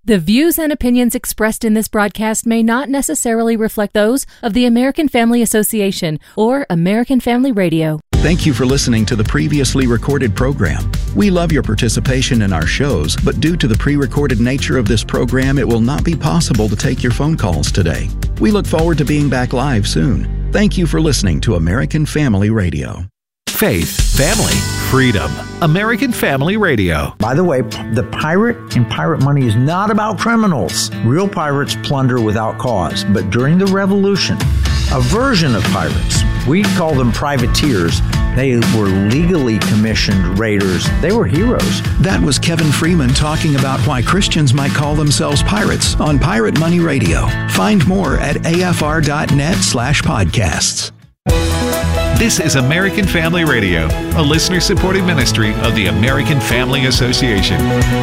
The views and opinions expressed in this broadcast may not necessarily reflect those of the American Family Association or American Family Radio. Thank you for listening to the previously recorded program. We love your participation in our shows, but due to the pre-recorded nature of this program, it will not be possible to take your phone calls today. We look forward to being back live soon. Thank you for listening to American Family Radio. Faith, family, freedom. American Family Radio. By the way, the pirate in Pirate Money is not about criminals. Real pirates plunder without cause. But during the Revolution, a version of pirates, we call them privateers, they were legally commissioned raiders. They were heroes. That was Kevin Freeman talking about why Christians might call themselves pirates on Pirate Money Radio. Find more at afr.net/podcasts. This is American Family Radio, a listener-supported ministry of the American Family Association.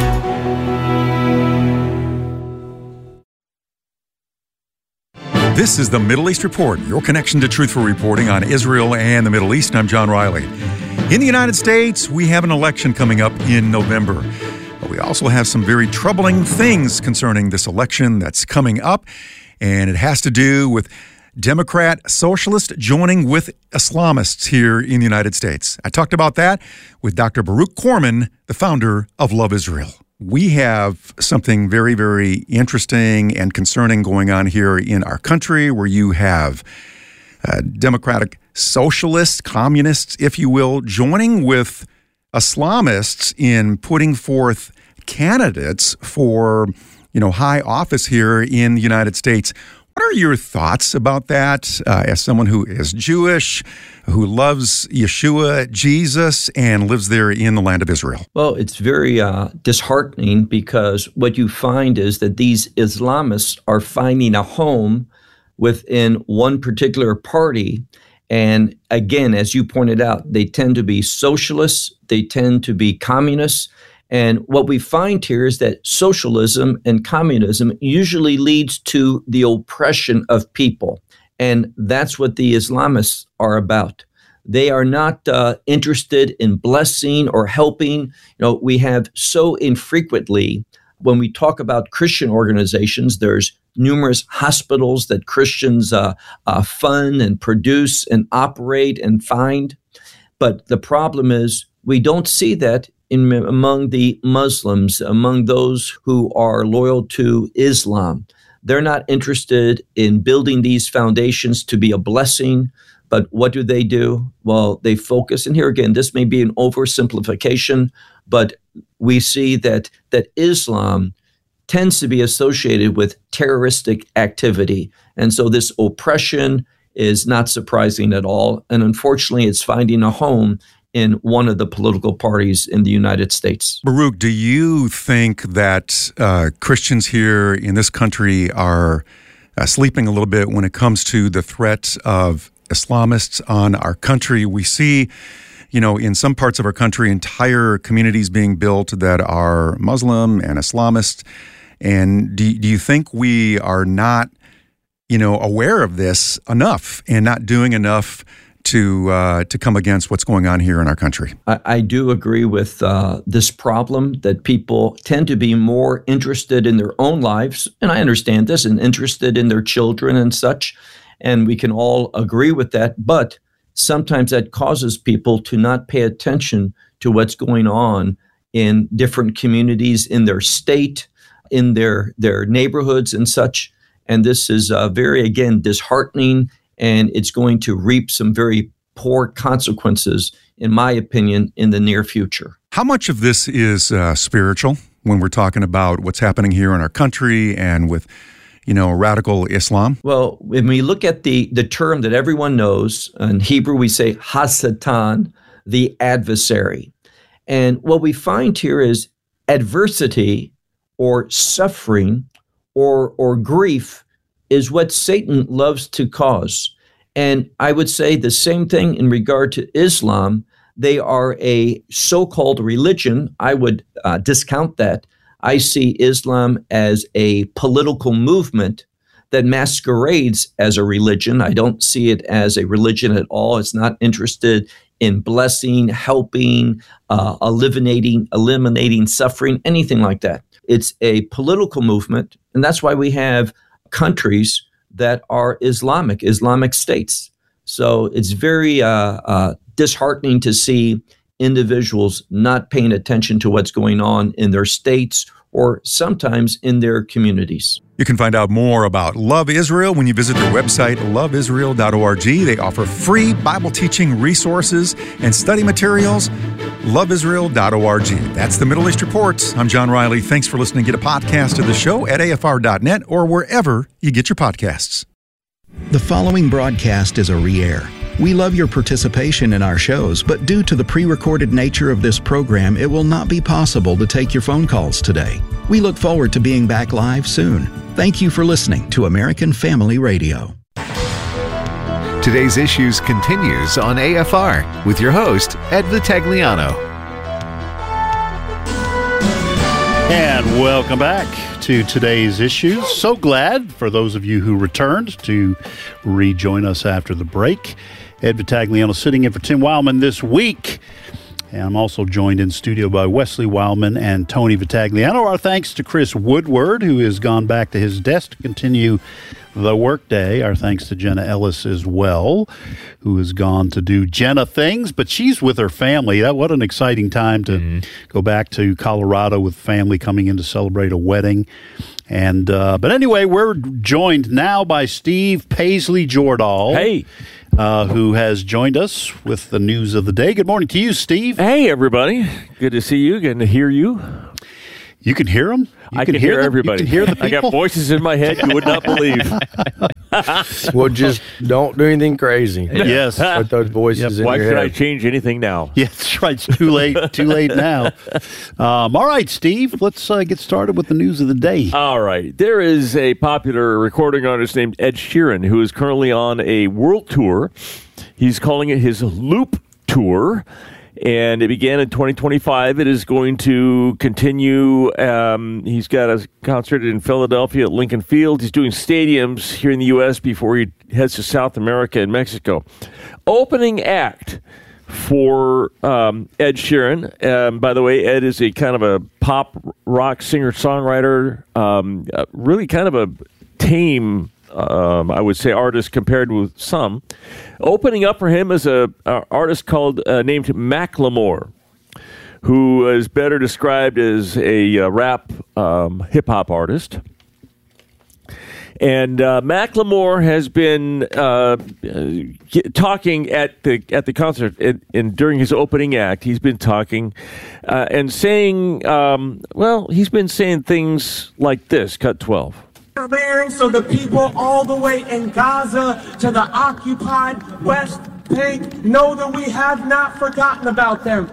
This is the Middle East Report, your connection to truthful reporting on Israel and the Middle East. I'm John Riley. In the United States, we have an election coming up in November. But we also have some very troubling things concerning this election that's coming up, and it has to do with Democrat socialists joining with Islamists here in the United States. I talked about that with Dr. Baruch Corman, the founder of Love Israel. We have something very, very interesting and concerning going on here in our country, where you have democratic socialists, communists, if you will, joining with Islamists in putting forth candidates for, high office here in the United States. What are your thoughts about that as someone who is Jewish, who loves Yeshua, Jesus, and lives there in the land of Israel? Well, it's very disheartening, because what you find is that these Islamists are finding a home within one particular party. And again, as you pointed out, they tend to be socialists, they tend to be communists. And what we find here is that socialism and communism usually leads to the oppression of people. And that's what the Islamists are about. They are not interested in blessing or helping. We have so infrequently, when we talk about Christian organizations, there's numerous hospitals that Christians fund and produce and operate and find. But the problem is we don't see that among the Muslims, among those who are loyal to Islam. They're not interested in building these foundations to be a blessing. But what do? Well, they focus, and here again, this may be an oversimplification, but we see that Islam tends to be associated with terroristic activity. And so this oppression is not surprising at all. And unfortunately, it's finding a home in one of the political parties in the United States. Baruch, do you think that Christians here in this country are sleeping a little bit when it comes to the threat of Islamists on our country? We see, in some parts of our country, entire communities being built that are Muslim and Islamist. And do you think we are not, aware of this enough and not doing enough to come against what's going on here in our country? I do agree with this problem, that people tend to be more interested in their own lives, and I understand this, and interested in their children and such, and we can all agree with that, but sometimes that causes people to not pay attention to what's going on in different communities, in their state, in their neighborhoods and such, and this is very, again, disheartening. And it's going to reap some very poor consequences, in my opinion, in the near future. How much of this is spiritual when we're talking about what's happening here in our country and with, radical Islam? Well, when we look at the term that everyone knows, in Hebrew we say Hasatan, the adversary. And what we find here is adversity or suffering or grief is what Satan loves to cause. And I would say the same thing in regard to Islam. They are a so-called religion. I would discount that. I see Islam as a political movement that masquerades as a religion. I don't see it as a religion at all. It's not interested in blessing, helping, eliminating suffering, anything like that. It's a political movement, and that's why we have countries that are Islamic states. So it's very disheartening to see individuals not paying attention to what's going on in their states or sometimes in their communities. You can find out more about Love Israel when you visit their website, loveisrael.org. They offer free Bible teaching resources and study materials. Loveisrael.org. That's the Middle East Reports. I'm John Riley. Thanks for listening. Get a podcast of the show at afr.net or wherever you get your podcasts. The following broadcast is a re-air. We love your participation in our shows, but due to the pre-recorded nature of this program, it will not be possible to take your phone calls today. We look forward to being back live soon. Thank you for listening to American Family Radio. Today's Issues continues on AFR with your host, Ed Vitagliano. And welcome back to Today's Issues. So glad for those of you who returned to rejoin us after the break. Ed Vitagliano sitting in for Tim Wildman this week. And I'm also joined in studio by Wesley Wildman and Tony Vitagliano. Our thanks to Chris Woodward, who has gone back to his desk to continue the workday. Our thanks to Jenna Ellis as well, who has gone to do Jenna things, but she's with her family. What an exciting time to go back to Colorado with family coming in to celebrate a wedding. And but anyway, we're joined now by Steve Paisley-Jordahl. Hey. Who has joined us with the news of the day. Good morning to you, Steve. Hey, everybody. Good to see you. Good to hear you. You can hear them? I can hear everybody. You can hear the people? I got voices in my head you would not believe. Well, just don't do anything crazy. Yes. Put those voices in Why your should head. I change anything now? Yeah, that's right. It's too late. Too late now. All right, Steve, let's get started with the news of the day. All right. There is a popular recording artist named Ed Sheeran who is currently on a world tour. He's calling it his Loop Tour. And it began in 2025. It is going to continue. He's got a concert in Philadelphia at Lincoln Field. He's doing stadiums here in the U.S. before he heads to South America and Mexico. Opening act for Ed Sheeran. By the way, Ed is a kind of a pop rock singer-songwriter, really kind of a tame I would say artist compared with some. Opening up for him is a artist called named Macklemore, who is better described as a rap hip hop artist. And Macklemore has been talking at the concert and during his opening act. He's been talking and saying, he's been saying things like this. Cut 12. So the people all the way in Gaza to the occupied West Bank know that we have not forgotten about them.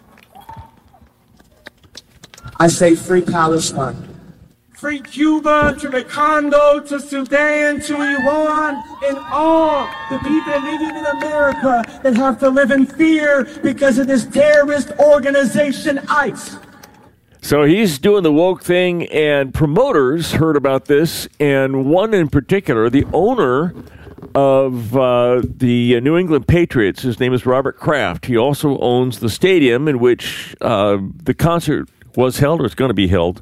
I say free Palestine. Free Cuba, to the Congo, to Sudan, to Iran, and all the people living in America that have to live in fear because of this terrorist organization, ICE. So he's doing the woke thing, and promoters heard about this, and one in particular, the owner of the New England Patriots, his name is Robert Kraft. He also owns the stadium in which the concert was held, or it's going to be held.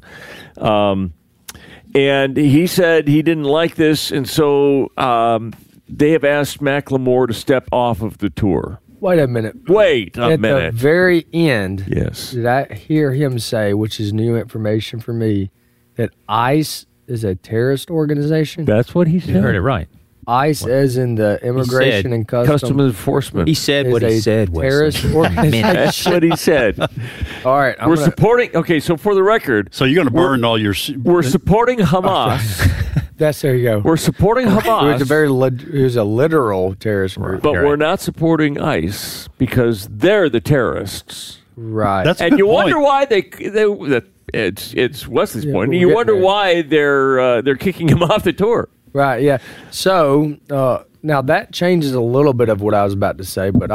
And he said he didn't like this, and so they have asked Macklemore to step off of the tour. Wait a minute. At the very end, yes, did I hear him say, which is new information for me, that ICE is a terrorist organization? That's what he said. You heard it right. ICE, as in the Immigration and Customs Enforcement. He said what he said. Terrorist organization. That's what he said. All right, we're supporting. Okay, so for the record, so you're going to burn all your. We're supporting Hamas. There you go. We're supporting Hamas. It was a literal terrorist group. But we're not supporting ICE because they're the terrorists. Right. That's and you point. wonder why it's Wesley's point. You wonder why they're kicking him off the tour. Right, yeah. So now that changes a little bit of what I was about to say, but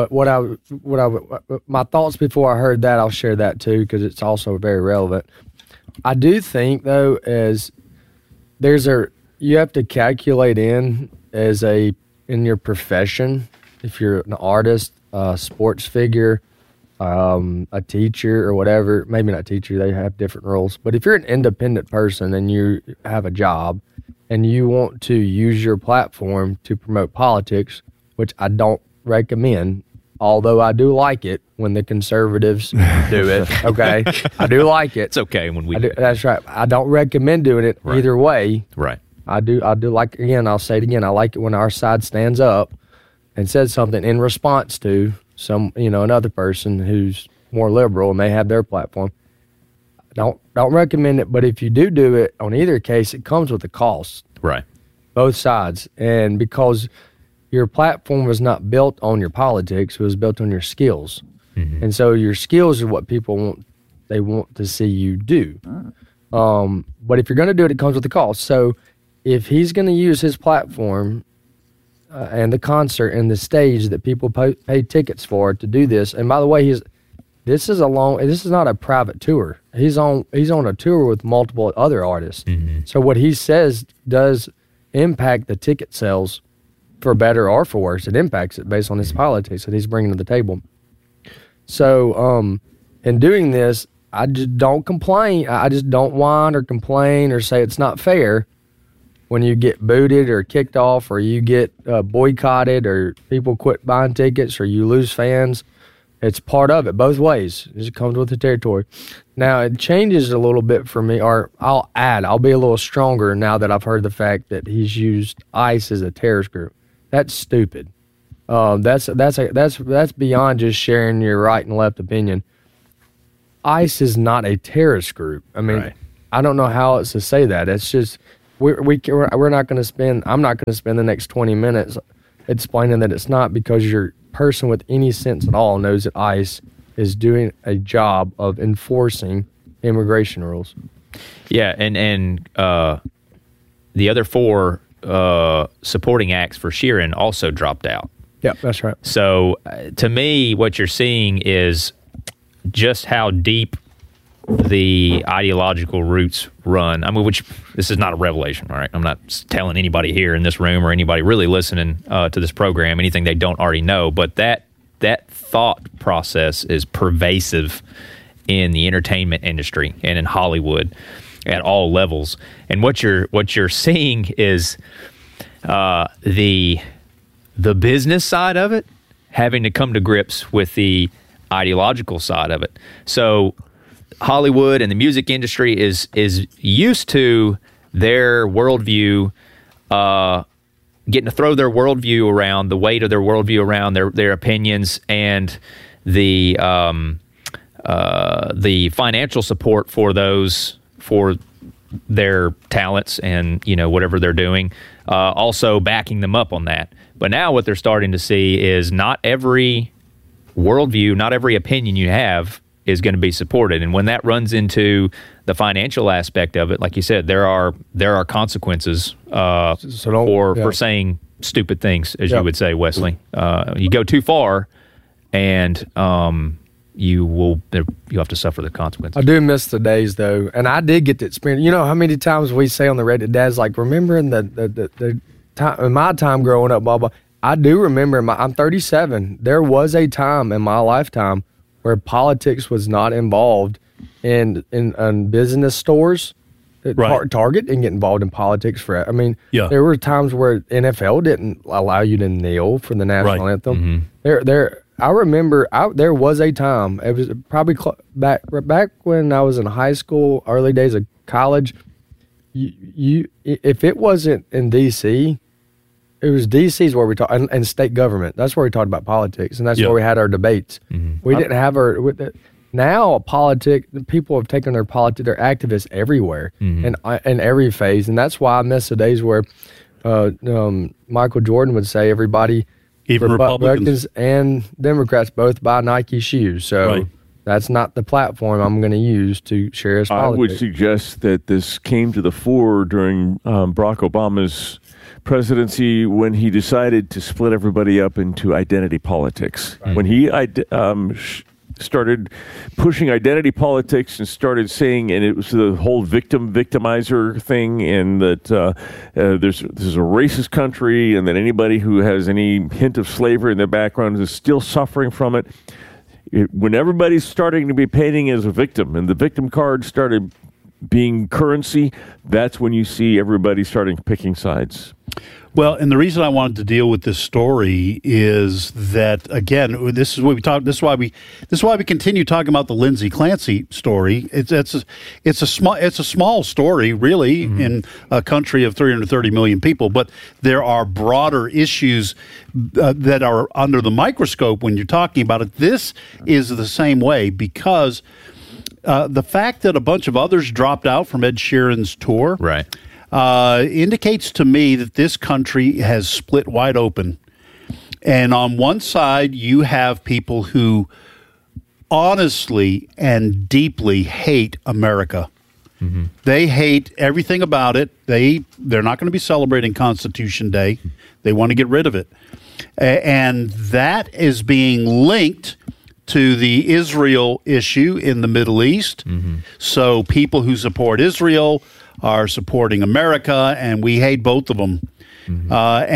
my thoughts before I heard that, I'll share that too because it's also very relevant. I do think though, you have to calculate in your profession, if you're an artist, sports figure, a teacher or whatever, maybe not teacher, they have different roles. But if you're an independent person and you have a job and you want to use your platform to promote politics, which I don't recommend, although I do like it when the conservatives do it. Okay, I do like it. It's okay when we do it. That's right. I don't recommend doing it either way. Right. I do like, again, I'll say it again, I like it when our side stands up and says something in response to another person who's more liberal and they have their platform. Don't recommend it, but if you do it on either case, it comes with a cost. Right. Both sides. And because your platform was not built on your politics, it was built on your skills. Mm-hmm. And so your skills are what people want. They want to see you do. But if you're going to do it, it comes with a cost. So if he's going to use his platform and the concert and the stage that people pay tickets for to do this, and by the way, this is not a private tour. He's on a tour with multiple other artists. Mm-hmm. So what he says does impact the ticket sales, for better or for worse. It impacts it based on his politics that he's bringing to the table. So in doing this, I just don't complain. I just don't whine or complain or say it's not fair when you get booted or kicked off or you get boycotted or people quit buying tickets or you lose fans. It's part of it, both ways. It comes with the territory. Now, it changes a little bit for me, or I'll be a little stronger now that I've heard the fact that he's used ICE as a terrorist group. That's stupid. That's beyond just sharing your right and left opinion. ICE is not a terrorist group. I mean, right. I don't know how else to say that. It's just we're not going to spend. I'm not going to spend the next 20 minutes explaining that it's not, because your person with any sense at all knows that ICE is doing a job of enforcing immigration rules. Yeah, and the other 4 supporting acts for Sheeran also dropped out. Yeah, that's right. So to me, what you're seeing is just how deep the ideological roots run. I mean, which this is not a revelation, all right? I'm not telling anybody here in this room or anybody really listening to this program anything they don't already know, but that thought process is pervasive in the entertainment industry and in Hollywood at all levels. And what you're seeing is the business side of it having to come to grips with the ideological side of it. So Hollywood and the music industry is used to their worldview, getting to throw their worldview around, the weight of their worldview around their opinions, and the financial support for their talents and whatever they're doing, also backing them up on that. But now what they're starting to see is not every worldview, not every opinion you have is going to be supported. And when that runs into the financial aspect of it, like you said, there are consequences for saying stupid things, as you would say, Wesley. You go too far, and you have to suffer the consequences. I do miss the days, though, and I did get to experience. You know how many times we say on the Reddit, Dad's like, remembering the time in my time growing up, blah blah. I do remember. I'm 37. There was a time in my lifetime where politics was not involved in business stores. Right. Target didn't get involved in politics for. I mean, there were times where NFL didn't allow you to kneel for the national anthem. Mm-hmm. I remember there was a time. It was probably back when I was in high school, early days of college. If it wasn't in D.C., it was D.C.'s where we talked, and state government. That's where we talked about politics, and that's where we had our debates. Mm-hmm. We didn't have our. Now, people have taken their activists everywhere, and in every phase, and that's why I miss the days where Michael Jordan would say everybody, even Republicans and Democrats, both buy Nike shoes. So that's not the platform I'm going to use to share his politics. I would suggest that this came to the fore during Barack Obama's presidency when he decided to split everybody up into identity politics. Right. When he started pushing identity politics and started saying, and it was the whole victimizer thing, and that this is a racist country, and that anybody who has any hint of slavery in their background is still suffering from it. when everybody's starting to be painting as a victim and the victim card started being currency, that's when you see everybody starting picking sides. Well, and the reason I wanted to deal with this story is that, again, this is what we talk. This is why we continue talking about the Lindsay Clancy story. It's a small story, really, in a country of 330 million people. But there are broader issues that are under the microscope when you're talking about it. This is the same way because the fact that a bunch of others dropped out from Ed Sheeran's tour, right, indicates to me that this country has split wide open. And on one side, you have people who honestly and deeply hate America. Mm-hmm. They hate everything about it. They're not going to be celebrating Constitution Day. They want to get rid of it. And that is being linked to the Israel issue in the Middle East. Mm-hmm. So people who support Israel are supporting America, and we hate both of them. Mm-hmm.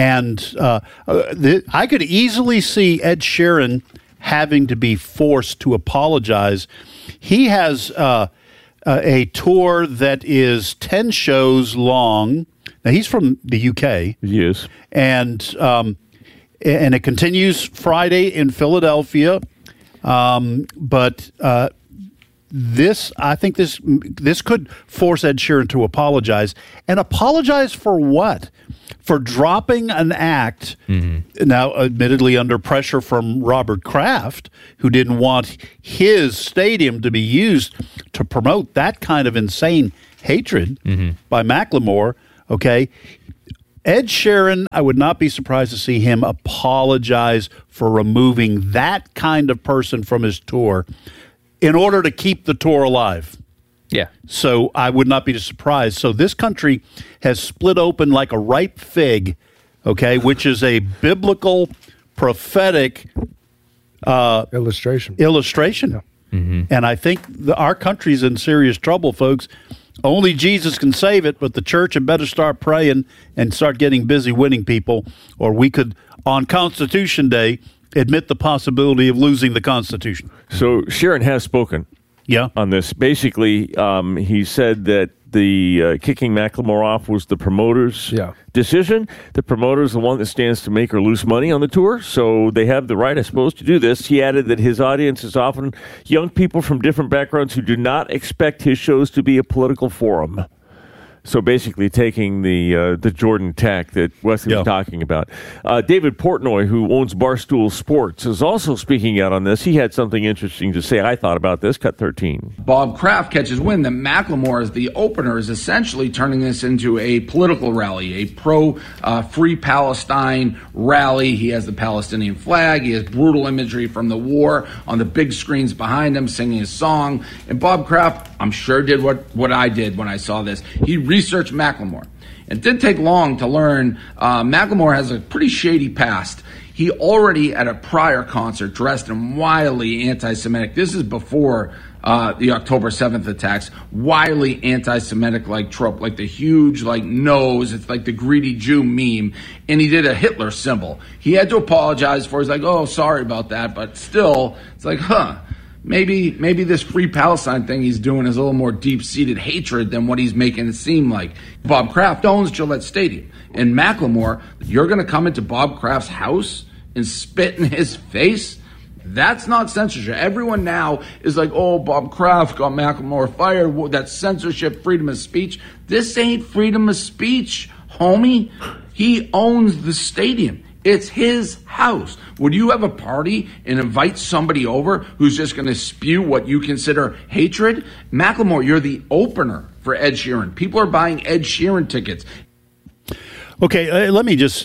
I could easily see Ed Sheeran having to be forced to apologize. He has a tour that is 10 shows long. Now, he's from the UK. Yes. And it continues Friday in Philadelphia. But I think this could force Ed Sheeran to apologize. And apologize for what? For dropping an act, now admittedly under pressure from Robert Kraft, who didn't want his stadium to be used to promote that kind of insane hatred by Macklemore, okay? Ed Sheeran, I would not be surprised to see him apologize for removing that kind of person from his tour in order to keep the tour alive. Yeah. So I would not be surprised. So this country has split open like a ripe fig, okay, which is a biblical, prophetic illustration. Yeah. Mm-hmm. And I think our country's in serious trouble, folks. Only Jesus can save it, but the church had better start praying and start getting busy winning people, or we could, on Constitution Day, admit the possibility of losing the Constitution. So Sheeran has spoken on this. Basically, he said that the kicking Macklemore off was the promoter's decision. The promoter is the one that stands to make or lose money on the tour, so they have the right, I suppose, to do this. He added that his audience is often young people from different backgrounds who do not expect his shows to be a political forum. So basically taking the Jordan tack that Wesley was talking about. David Portnoy, who owns Barstool Sports, is also speaking out on this. He had something interesting to say, I thought, about this. Cut 13. Bob Kraft catches wind that Macklemore, as the opener, is essentially turning this into a political rally, a pro-Free Palestine rally. He has the Palestinian flag. He has brutal imagery from the war on the big screens behind him, singing his song. And Bob Kraft, I'm sure, did what I did when I saw this. He researched Macklemore. It didn't take long to learn Macklemore has a pretty shady past. He already, at a prior concert, dressed in wildly anti-Semitic. This is before the October 7th attacks. Wildly anti-Semitic-like trope, like the huge nose. It's like the greedy Jew meme. And he did a Hitler symbol. He had to apologize for it. He's like, oh, sorry about that. But still, it's like, Maybe this Free Palestine thing he's doing is a little more deep-seated hatred than what he's making it seem like. Bob Kraft owns Gillette Stadium. And Macklemore, you're going to come into Bob Kraft's house and spit in his face? That's not censorship. Everyone now is like, oh, Bob Kraft got Macklemore fired. That's censorship, freedom of speech. This ain't freedom of speech, homie. He owns the stadium. It's his house. Would you have a party and invite somebody over who's just going to spew what you consider hatred? Macklemore, you're the opener for Ed Sheeran. People are buying Ed Sheeran tickets. Okay, let me just.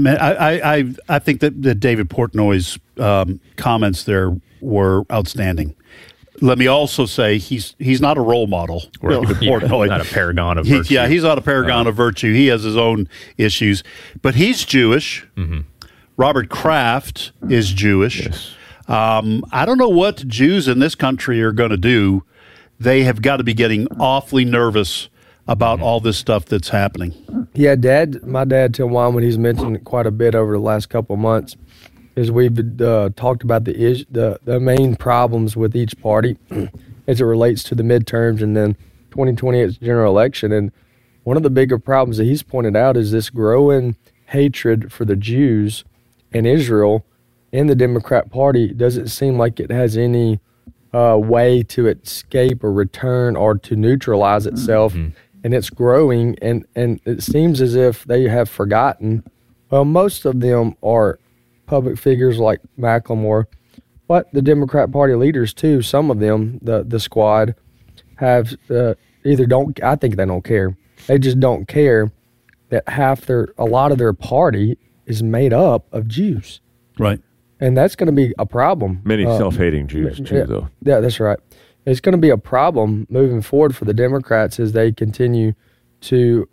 I think that David Portnoy's comments there were outstanding. Let me also say he's not a role model. David Portnoy, not a paragon of virtue. He's not a paragon of virtue. He has his own issues, but he's Jewish. Mm-hmm. Robert Kraft is Jewish. Yes. I don't know what Jews in this country are going to do. They have got to be getting awfully nervous about all this stuff that's happening. Yeah, my dad, Tim Wyman, he's mentioned it quite a bit over the last couple of months. is we've talked about the main problems with each party as it relates to the midterms and then 2028's general election. And one of the bigger problems that he's pointed out is this growing hatred for the Jews and Israel in the Democrat Party doesn't seem like it has any way to escape or return or to neutralize itself. And it's growing, and it seems as if they have forgotten. Well, most of them are public figures like Macklemore, but the Democrat Party leaders too, some of them, the squad, have either don't, I think they don't care. They just don't care that a lot of their party is made up of Jews. Right. And that's going to be a problem. Many self-hating Jews too, though. Yeah, that's right. It's going to be a problem moving forward for the Democrats as they continue to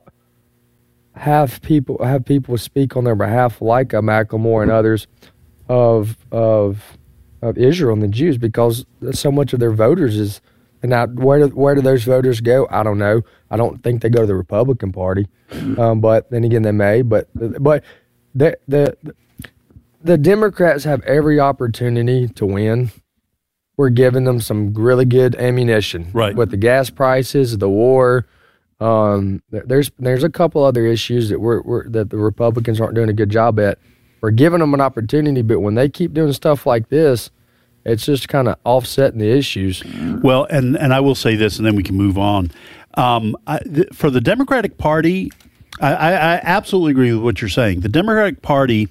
have people speak on their behalf, like Macklemore and others, of Israel and the Jews, because so much of their voters is. And now, where do those voters go? I don't know. I don't think they go to the Republican Party, but then again, they may. But the Democrats have every opportunity to win. We're giving them some really good ammunition, right? With the gas prices, the war. There's a couple other issues that that the Republicans aren't doing a good job at. We're giving them an opportunity, but when they keep doing stuff like this, it's just kind of offsetting the issues. Well, and I will say this, and then we can move on. For the Democratic Party, I absolutely agree with what you're saying. The Democratic Party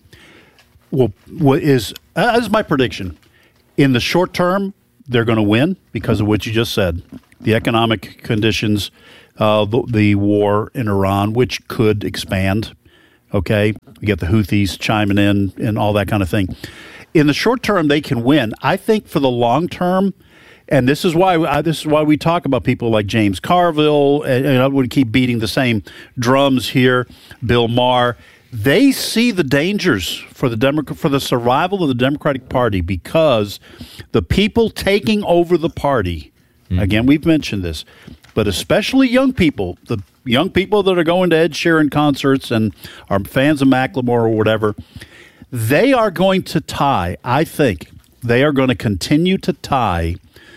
is my prediction. In the short term, they're going to win because of what you just said. The economic conditions, the war in Iran, which could expand. Okay, we get the Houthis chiming in and all that kind of thing. In the short term, they can win. I think for the long term, and this is why we talk about people like James Carville, and I would keep beating the same drums here. Bill Maher, they see the dangers for the survival of the Democratic Party because the people taking over the party. Again, we've mentioned this, but especially young people, the young people that are going to Ed Sheeran concerts and are fans of Macklemore or whatever. They are going to tie, I think, they are going to continue to tie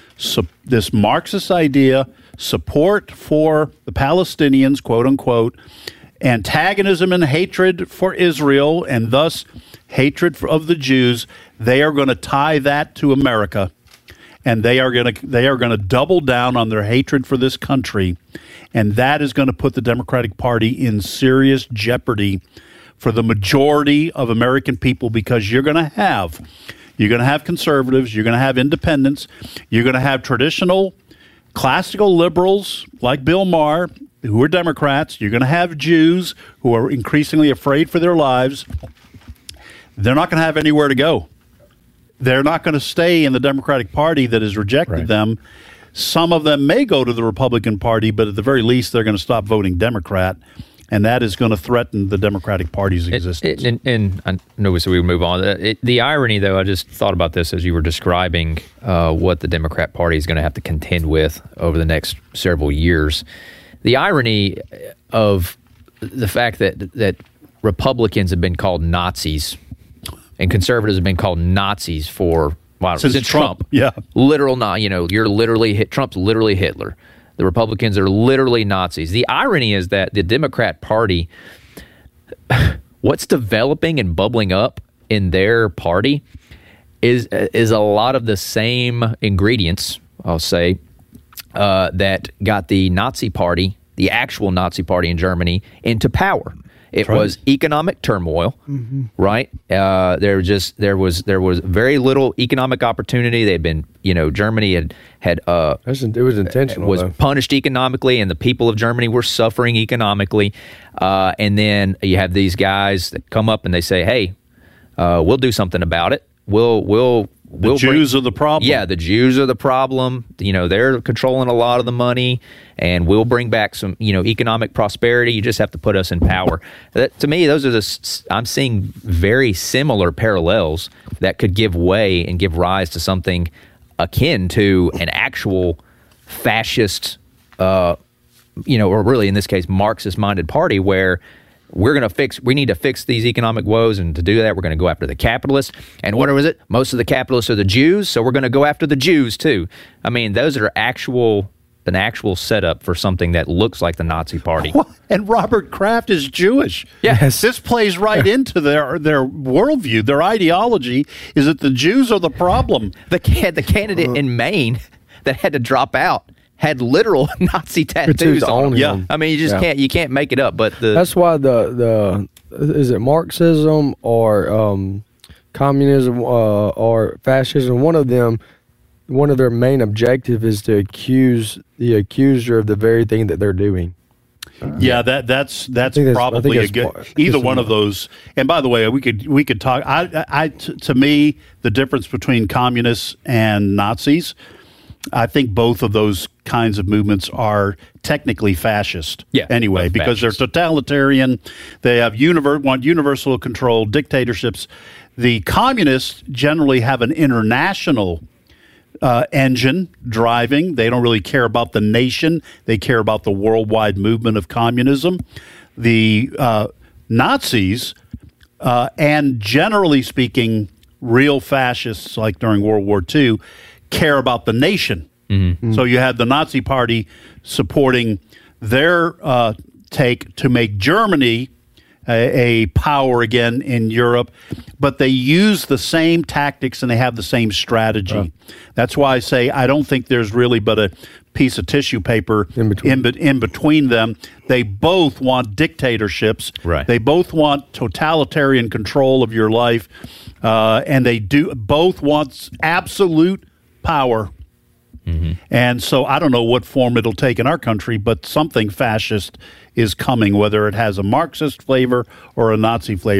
this Marxist idea, support for the Palestinians, quote unquote, antagonism and hatred for Israel, and thus hatred of the Jews. They are going to tie that to America, and they are going to double down on their hatred for this country, and that is going to put the Democratic Party in serious jeopardy for the majority of American people, because you're going to have conservatives, you're going to have independents, you're going to have traditional classical liberals like Bill Maher who are Democrats, you're going to have Jews who are increasingly afraid for their lives. They're not going to have anywhere to go. They're not going to stay in the Democratic Party that has rejected them. Some of them may go to the Republican Party, but at the very least, they're going to stop voting Democrat. And that is going to threaten the Democratic Party's existence. And I know so we would move on. The irony, though, I just thought about this as you were describing what the Democrat Party is going to have to contend with over the next several years. The irony of the fact that Republicans have been called Nazis and conservatives have been called Nazis since Trump. Yeah, literal. Trump's literally Hitler. The Republicans are literally Nazis. The irony is that the Democrat Party, what's developing and bubbling up in their party is a lot of the same ingredients, I'll say, that got the Nazi Party, the actual Nazi Party in Germany, into power. It was economic turmoil, right? There was very little economic opportunity. They'd been, Germany had it was intentional. Was punished economically, and the people of Germany were suffering economically. And then you have these guys that come up and they say, "Hey, we'll do something about it. The Jews are the problem." Yeah, the Jews are the problem. They're controlling a lot of the money, and we'll bring back some, economic prosperity. You just have to put us in power. To me, those are I'm seeing very similar parallels that could give way and give rise to something akin to an actual fascist, or really in this case, Marxist-minded party where we need to fix these economic woes, and to do that, we're going to go after the capitalists. And what was it? Most of the capitalists are the Jews, so we're going to go after the Jews too. I mean, those are an actual setup for something that looks like the Nazi Party. And Robert Kraft is Jewish. Yes. This plays right into their worldview. Their ideology is that the Jews are the problem. The candidate in Maine that had to drop out had literal Nazi tattoos on him. Yeah. I mean, you can't make it up. But that's why the is it Marxism or communism or fascism? One of their main objective is to accuse the accuser of the very thing that they're doing. That's probably a good either one of those. And by the way, we could talk. To me, the difference between communists and Nazis, I think both of those kinds of movements are technically fascist. Yeah, anyway, because they're totalitarian. They have want universal control, dictatorships. The communists generally have an international engine driving. They don't really care about the nation. They care about the worldwide movement of communism. The Nazis, and generally speaking, real fascists like during World War II, care about the nation. Mm-hmm. So you had the Nazi Party supporting their take to make Germany a power again in Europe, but they use the same tactics and they have the same strategy. That's why I say I don't think there's really but a piece of tissue paper in between them. They both want dictatorships. Right. They both want totalitarian control of your life, and they both want absolute power. Mm-hmm. And so I don't know what form it'll take in our country, but something fascist is coming, whether it has a Marxist flavor or a Nazi flavor.